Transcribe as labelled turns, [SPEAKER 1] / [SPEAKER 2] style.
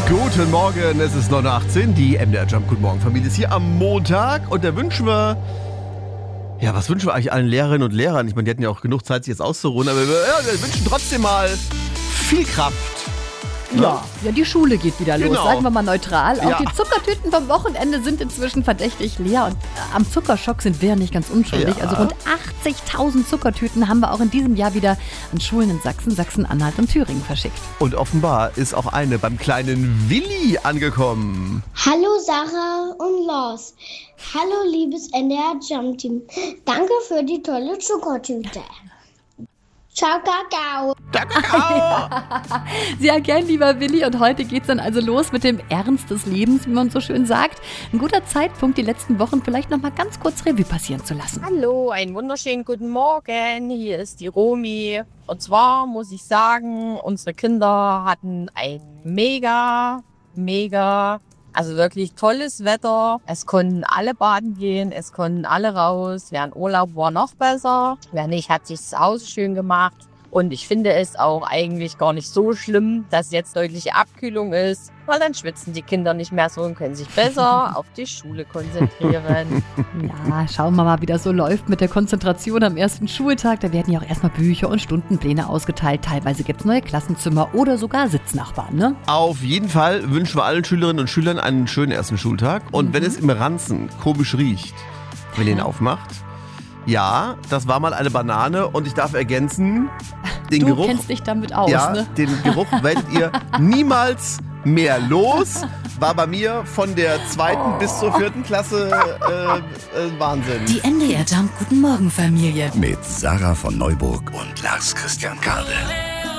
[SPEAKER 1] Guten Morgen, es ist 9:18 Uhr, die MDR Jump Guten Morgen Familie ist hier am Montag und da wünschen wir, was wünschen wir eigentlich allen Lehrerinnen und Lehrern? Ich meine, die hatten ja auch genug Zeit, sich jetzt auszuruhen, aber wir wünschen trotzdem mal viel Kraft.
[SPEAKER 2] Ja, die Schule geht wieder los,
[SPEAKER 1] Genau.
[SPEAKER 2] sagen wir mal neutral. Auch
[SPEAKER 1] Ja.
[SPEAKER 2] die Zuckertüten vom Wochenende sind inzwischen verdächtig leer und am Zuckerschock sind wir nicht ganz unschuldig.
[SPEAKER 1] Ja.
[SPEAKER 2] Also rund 80.000 Zuckertüten haben wir auch in diesem Jahr wieder an Schulen in Sachsen, Sachsen-Anhalt und Thüringen verschickt.
[SPEAKER 1] Und offenbar ist auch eine beim kleinen Willi angekommen.
[SPEAKER 3] Hallo Sarah und Lars. Hallo liebes NDR Jump Team. Danke für die tolle Zuckertüte. Ciao, Kakao.
[SPEAKER 1] Der Kakao!
[SPEAKER 2] Sehr gern, lieber Willi. Und heute geht's dann also los mit dem Ernst des Lebens, wie man so schön sagt. Ein guter Zeitpunkt, die letzten Wochen vielleicht noch mal ganz kurz Revue passieren zu lassen.
[SPEAKER 4] Hallo, einen wunderschönen guten Morgen. Hier ist die Romy. Und zwar muss ich sagen, unsere Kinder hatten ein mega, also wirklich tolles Wetter. Es konnten alle baden gehen, es konnten alle raus. Wer in Urlaub war, noch besser. Wer nicht, hat sich zu Hause schön gemacht. Und ich finde es auch eigentlich gar nicht so schlimm, dass jetzt deutliche Abkühlung ist, weil dann schwitzen die Kinder nicht mehr so und können sich besser auf die Schule konzentrieren.
[SPEAKER 2] Ja, schauen wir mal, wie das so läuft mit der Konzentration am ersten Schultag. Da werden ja auch erstmal Bücher und Stundenpläne ausgeteilt. Teilweise gibt's neue Klassenzimmer oder sogar Sitznachbarn, ne?
[SPEAKER 1] Auf jeden Fall wünschen wir allen Schülerinnen und Schülern einen schönen ersten Schultag. Und wenn es im Ranzen komisch riecht, wenn ihr ihn aufmacht, ja, das war mal eine Banane und ich darf ergänzen, den
[SPEAKER 2] Du
[SPEAKER 1] Geruch,
[SPEAKER 2] kennst dich damit aus,
[SPEAKER 1] ja,
[SPEAKER 2] ne?
[SPEAKER 1] den Geruch werdet ihr niemals mehr los. War bei mir von der 2. bis zur 4. Klasse Wahnsinn.
[SPEAKER 5] Die NDR Jump Guten Morgen Familie.
[SPEAKER 6] Mit Sarah von Neuburg und Lars Christian Kade.